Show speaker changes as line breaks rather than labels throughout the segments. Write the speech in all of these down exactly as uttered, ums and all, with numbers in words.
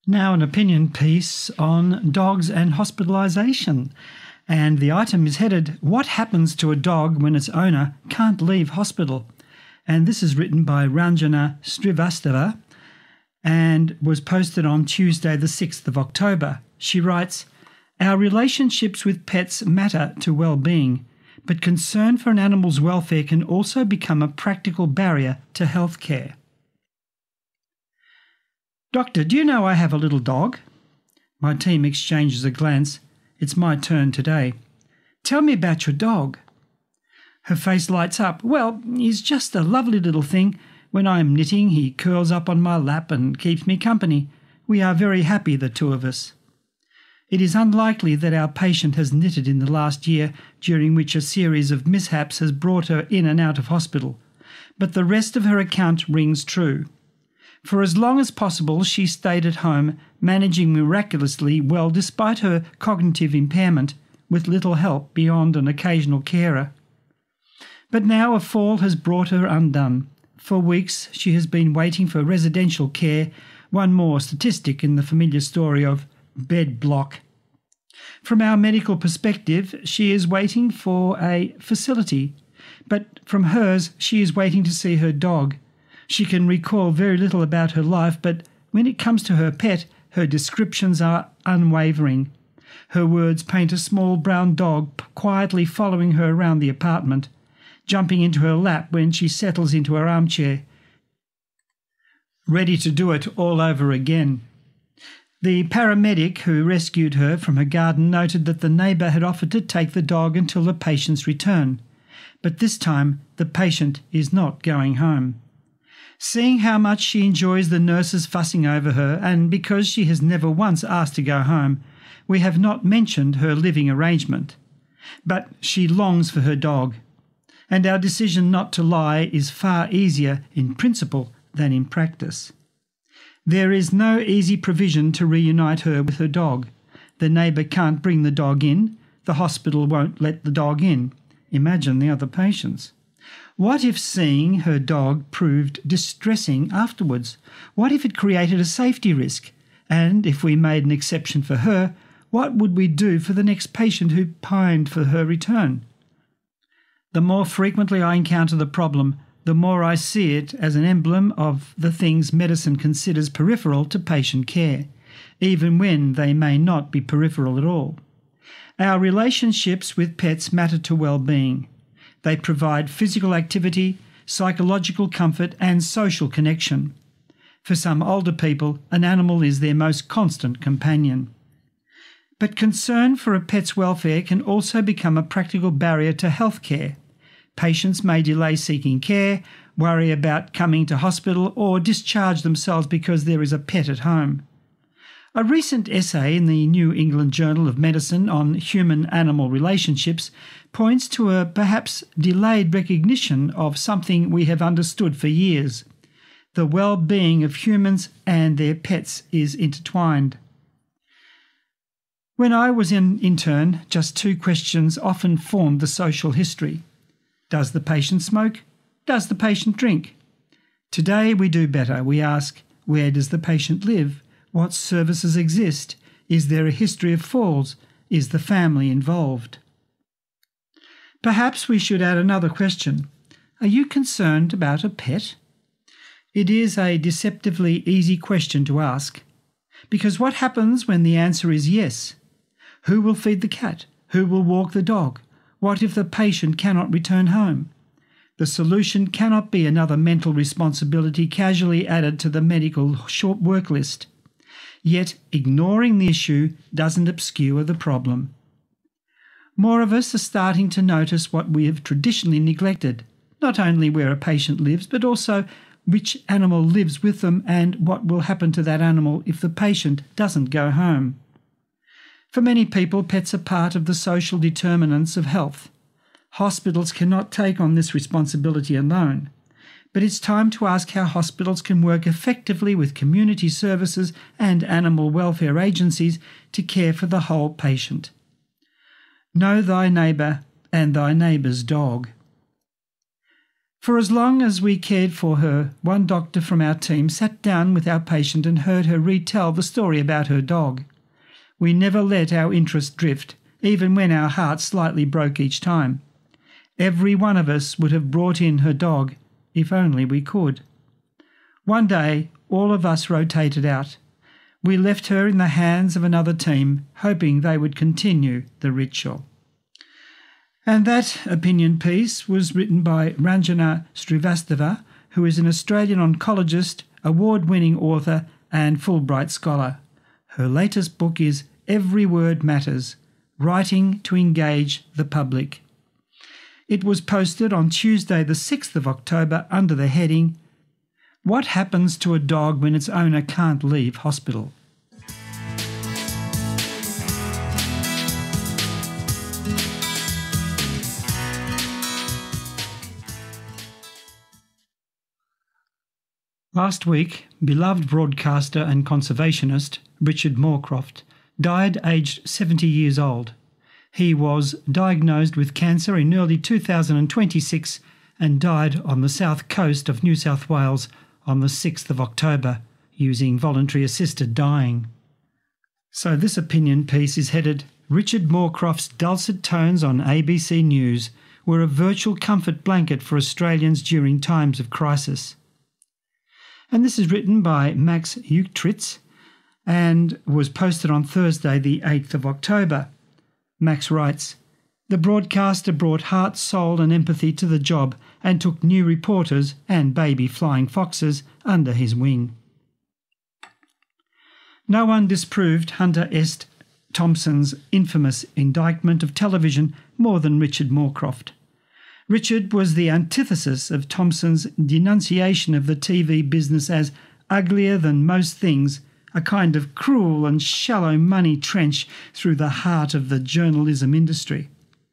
Now an opinion piece on dogs and hospitalisation. And the item is headed, "What happens to a dog when its owner can't leave hospital?" And this is written by Ranjana Srivastava and was posted on Tuesday the sixth of October. She writes, "Our relationships with pets matter to well-being, but concern for an animal's welfare can also become a practical barrier to health care." "Doctor, do you know I have a little dog?" My team exchanges a glance. "It's my turn today." "Tell me about your dog." Her face lights up. "Well, he's just a lovely little thing. When I am knitting, he curls up on my lap and keeps me company. We are very happy, the two of us." It is unlikely that our patient has knitted in the last year, during which a series of mishaps has brought her in and out of hospital. But the rest of her account rings true. For as long as possible, she stayed at home, managing miraculously well despite her cognitive impairment, with little help beyond an occasional carer. But now a fall has brought her undone. For weeks she has been waiting for residential care, one more statistic in the familiar story of bed block. From our medical perspective, she is waiting for a facility, but from hers she is waiting to see her dog. She can recall very little about her life, but when it comes to her pet, her descriptions are unwavering. Her words paint a small brown dog quietly following her around the apartment, jumping into her lap when she settles into her armchair, ready to do it all over again. The paramedic who rescued her from her garden noted that the neighbour had offered to take the dog until the patient's return, but this time the patient is not going home. Seeing how much she enjoys the nurses fussing over her, and because she has never once asked to go home, we have not mentioned her living arrangement. But she longs for her dog, and our decision not to lie is far easier in principle than in practice. There is no easy provision to reunite her with her dog. The neighbour can't bring the dog in. The hospital won't let the dog in. Imagine the other patients. What if seeing her dog proved distressing afterwards? What if it created a safety risk? And if we made an exception for her, what would we do for the next patient who pined for her return? The more frequently I encounter the problem, the more I see it as an emblem of the things medicine considers peripheral to patient care, even when they may not be peripheral at all. Our relationships with pets matter to well-being. They provide physical activity, psychological comfort, and social connection. For some older people, an animal is their most constant companion. But concern for a pet's welfare can also become a practical barrier to health care. Patients may delay seeking care, worry about coming to hospital, or discharge themselves because there is a pet at home. A recent essay in the New England Journal of Medicine on human-animal relationships points to a perhaps delayed recognition of something we have understood for years. The well-being of humans and their pets is intertwined. When I was an intern, just two questions often formed the social history. Does the patient smoke? Does the patient drink? Today we do better. We ask, where does the patient live? What services exist? Is there a history of falls? Is the family involved? Perhaps we should add another question. Are you concerned about a pet? It is a deceptively easy question to ask, because what happens when the answer is yes? Who will feed the cat? Who will walk the dog? What if the patient cannot return home? The solution cannot be another mental responsibility casually added to the medical short work list. Yet ignoring the issue doesn't obscure the problem. More of us are starting to notice what we have traditionally neglected, not only where a patient lives, but also which animal lives with them and what will happen to that animal if the patient doesn't go home. For many people, pets are part of the social determinants of health. Hospitals cannot take on this responsibility alone, but it's time to ask how hospitals can work effectively with community services and animal welfare agencies to care for the whole patient. Know thy neighbour and thy neighbour's dog. For as long as we cared for her, one doctor from our team sat down with our patient and heard her retell the story about her dog. We never let our interest drift, even when our hearts slightly broke each time. Every one of us would have brought in her dog, if only we could. One day, all of us rotated out. We left her in the hands of another team, hoping they would continue the ritual. And that opinion piece was written by Ranjana Srivastava, who is an Australian oncologist, award-winning author and Fulbright scholar. Her latest book is Every Word Matters, Writing to Engage the Public. It was posted on Tuesday the sixth of October under the heading, What Happens to a Dog When Its Owner Can't Leave Hospital? Last week, beloved broadcaster and conservationist Richard Morecroft died aged seventy years old. He was diagnosed with cancer in early two thousand twenty-six and died on the south coast of New South Wales on the sixth of October using voluntary assisted dying. So this opinion piece is headed, Richard Morecroft's dulcet tones on A B C News were a virtual comfort blanket for Australians during times of crisis. And this is written by Max Uchtritz and was posted on Thursday the eighth of October. Max writes, The broadcaster brought heart, soul and empathy to the job and took new reporters and baby flying foxes under his wing. No one disproved Hunter S. Thompson's infamous indictment of television more than Richard Morecroft. Richard was the antithesis of Thompson's denunciation of the T V business as uglier than most things, a kind of cruel and shallow money trench through the heart of the journalism industry.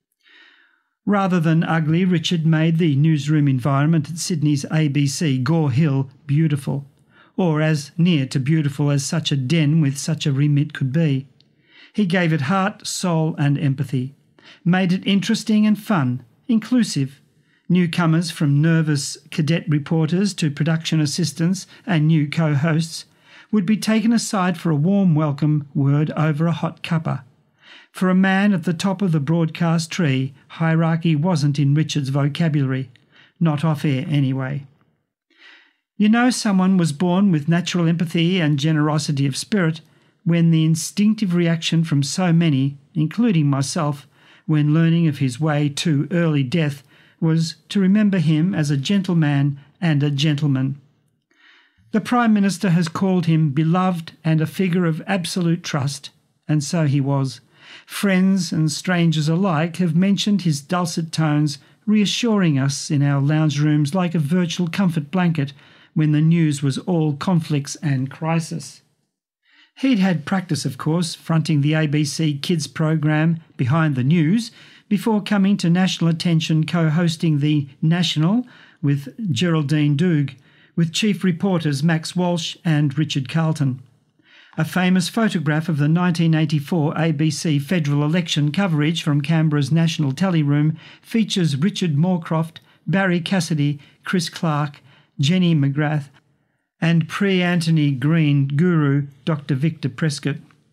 Rather than ugly, Richard made the newsroom environment at Sydney's A B C Gore Hill beautiful, or as near to beautiful as such a den with such a remit could be. He gave it heart, soul and empathy, made it interesting and fun, inclusive. Newcomers from nervous cadet reporters to production assistants and new co-hosts would be taken aside for a warm welcome word over a hot cuppa. For a man at the top of the broadcast tree, hierarchy wasn't in Richard's vocabulary, not off-air anyway. You know someone was born with natural empathy and generosity of spirit when the instinctive reaction from so many, including myself, when learning of his way to early death, was to remember him as a gentleman and a gentleman. The Prime Minister has called him beloved and a figure of absolute trust, and so he was. Friends and strangers alike have mentioned his dulcet tones, reassuring us in our lounge rooms like a virtual comfort blanket when the news was all conflicts and crisis. He'd had practice, of course, fronting the A B C Kids program Behind the News before coming to national attention co-hosting the National with Geraldine Doog, with chief reporters Max Walsh and Richard Carlton. A famous photograph of the nineteen eighty-four A B C federal election coverage from Canberra's National Telly Room features Richard Morecroft, Barry Cassidy, Chris Clark, Jenny McGrath, and pre-Anthony Green guru Doctor Victor Prescott.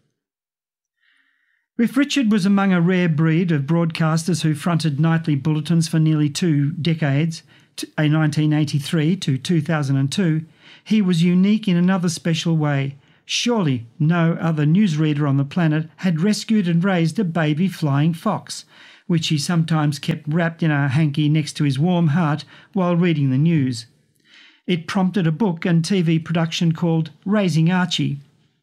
If Richard was among a rare breed of broadcasters who fronted nightly bulletins for nearly two decades, nineteen eighty-three to two thousand two, he was unique in another special way. Surely no other newsreader on the planet had rescued and raised a baby flying fox, which he sometimes kept wrapped in a hanky next to his warm heart while reading the news. It prompted a book and T V production called Raising Archie.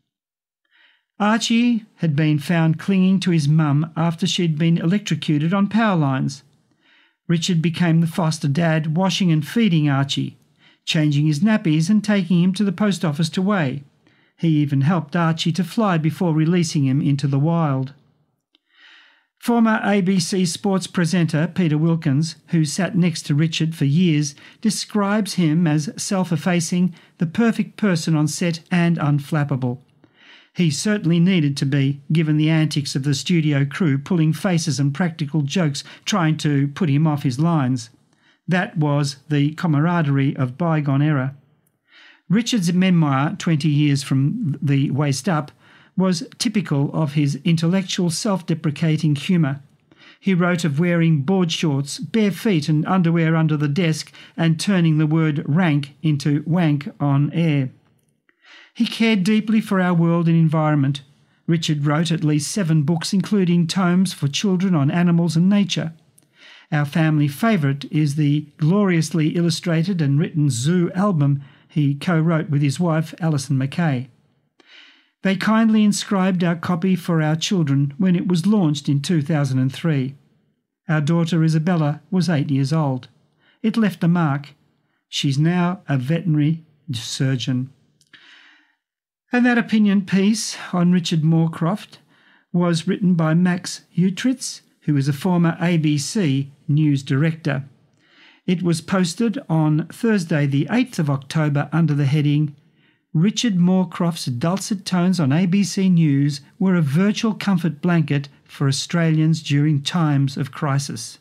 Archie had been found clinging to his mum after she'd been electrocuted on power lines. Richard became the foster dad, washing and feeding Archie, changing his nappies and taking him to the post office to weigh. He even helped Archie to fly before releasing him into the wild. Former A B C sports presenter Peter Wilkins, who sat next to Richard for years, describes him as self-effacing, the perfect person on set and unflappable. He certainly needed to be, given the antics of the studio crew pulling faces and practical jokes trying to put him off his lines. That was the camaraderie of bygone era. Richard's memoir, twenty years from the Waist Up, was typical of his intellectual self-deprecating humour. He wrote of wearing board shorts, bare feet and underwear under the desk and turning the word rank into wank on air. He cared deeply for our world and environment. Richard wrote at least seven books, including tomes for children on animals and nature. Our family favourite is the gloriously illustrated and written Zoo album he co-wrote with his wife, Alison Mackay. They kindly inscribed our copy for our children when it was launched in two thousand three. Our daughter Isabella was eight years old. It left a mark. She's now a veterinary surgeon. And that opinion piece on Richard Moorcroft was written by Max Utritz, who is a former A B C news director. It was posted on Thursday the eighth of October under the heading Richard Moorcroft's dulcet tones on A B C News were a virtual comfort blanket for Australians during times of crisis.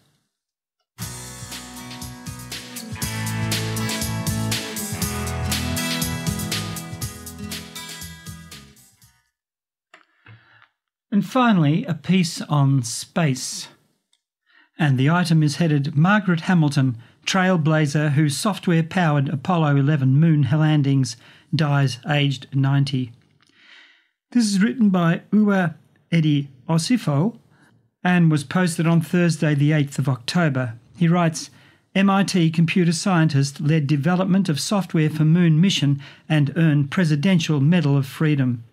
And finally, a piece on space. And the item is headed Margaret Hamilton, trailblazer whose software-powered Apollo eleven moon landings dies aged ninety. This is written by Uwe Edi Osifo and was posted on Thursday the eighth of October. He writes, M I T computer scientist led development of software for moon mission and earned Presidential Medal of Freedom.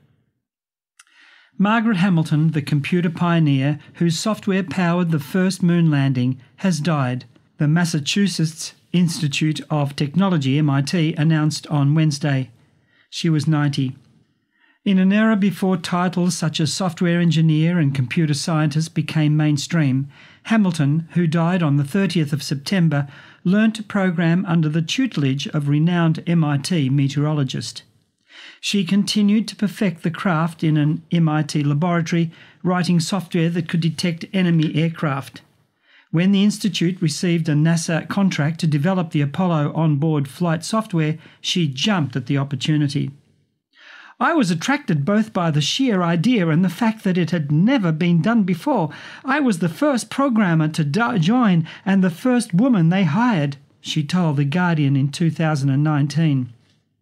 Margaret Hamilton, the computer pioneer whose software powered the first moon landing, has died, the Massachusetts Institute of Technology, M I T, announced on Wednesday. She was ninety. In an era before titles such as software engineer and computer scientist became mainstream, Hamilton, who died on the thirtieth of September, learned to program under the tutelage of renowned M I T meteorologist. She continued to perfect the craft in an M I T laboratory, writing software that could detect enemy aircraft. When the institute received a NASA contract to develop the Apollo onboard flight software, she jumped at the opportunity. I was attracted both by the sheer idea and the fact that it had never been done before. I was the first programmer to do- join and the first woman they hired, she told The Guardian in two thousand nineteen.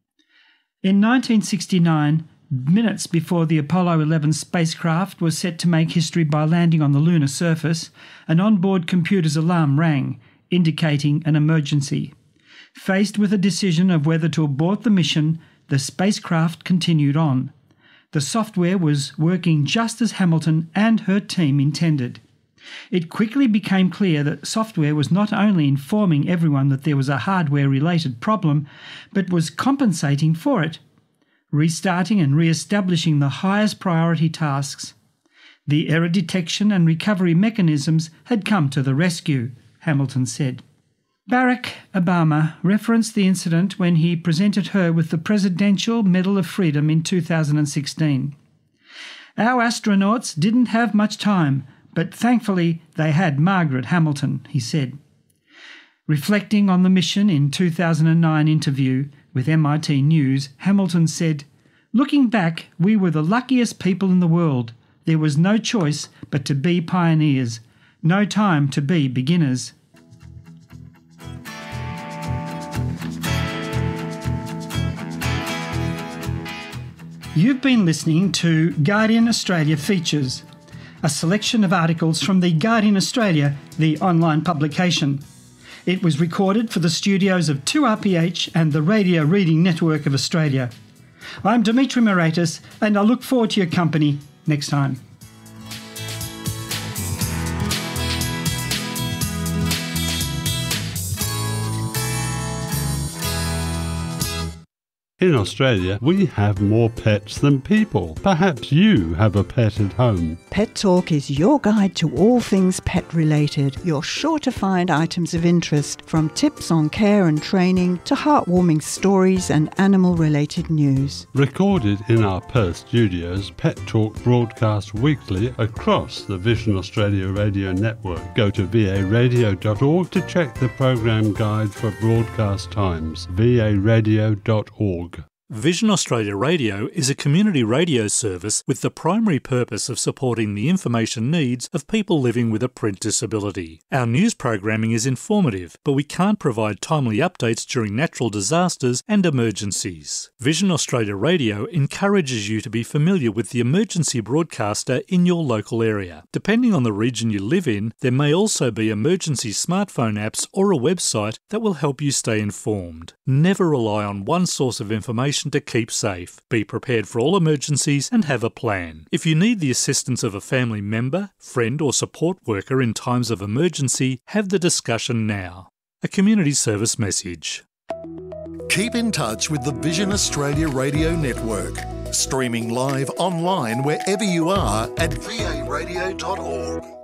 In nineteen sixty-nine, minutes before the Apollo eleven spacecraft was set to make history by landing on the lunar surface, an onboard computer's alarm rang, indicating an emergency. Faced with a decision of whether to abort the mission, the spacecraft continued on. The software was working just as Hamilton and her team intended. It quickly became clear that software was not only informing everyone that there was a hardware-related problem, but was compensating for it, restarting and re-establishing the highest priority tasks. The error detection and recovery mechanisms had come to the rescue, Hamilton said. Barack Obama referenced the incident when he presented her with the Presidential Medal of Freedom in two thousand sixteen. Our astronauts didn't have much time, but thankfully they had Margaret Hamilton, he said. Reflecting on the mission in two thousand nine interview with M I T News, Hamilton said, "Looking back, we were the luckiest people in the world. There was no choice but to be pioneers, no time to be beginners." You've been listening to Guardian Australia Features, a selection of articles from the Guardian Australia, the online publication. It was recorded for the studios of two R P H and the Radio Reading Network of Australia. I'm Dimitri Moretis, and I look forward to your company next time.
In Australia, we have more pets than people. Perhaps you have a pet at home.
Pet Talk is your guide to all things pet related. You're sure to find items of interest, from tips on care and training to heartwarming stories and animal-related news.
Recorded in our Perth studios, Pet Talk broadcasts weekly across the Vision Australia radio network. Go to v a radio dot org to check the program guide for broadcast times. v a radio dot org.
Vision Australia Radio is a community radio service with the primary purpose of supporting the information needs of people living with a print disability. Our news programming is informative, but we can't provide timely updates during natural disasters and emergencies. Vision Australia Radio encourages you to be familiar with the emergency broadcaster in your local area. Depending on the region you live in, there may also be emergency smartphone apps or a website that will help you stay informed. Never rely on one source of information to keep safe. Be prepared for all emergencies and have a plan. If you need the assistance of a family member, friend or support worker in times of emergency, have the discussion now. A community service message.
Keep in touch with the Vision Australia Radio Network. Streaming live online wherever you are at v a radio dot org.